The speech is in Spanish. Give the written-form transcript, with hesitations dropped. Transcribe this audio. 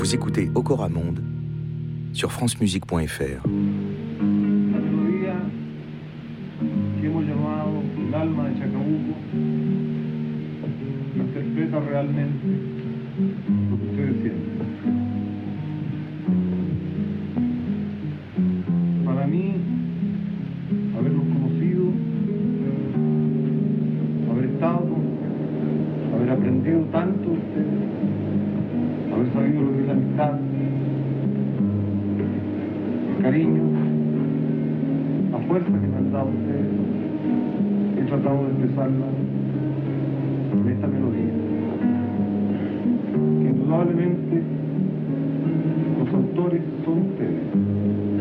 Vous écoutez Okora Monde sur francemusique.fr. Melodía que hemos llamado El alma de Chacabuco interpreta realmente lo que ustedes sienten. Para mí, haberlos conocido, haber estado con ustedes, haber aprendido tanto de ustedes, haber sabido lo que es la amistad, el cariño, la fuerza que me han dado ustedes, he tratado de expresarla en esta melodía. Que indudablemente los autores son ustedes.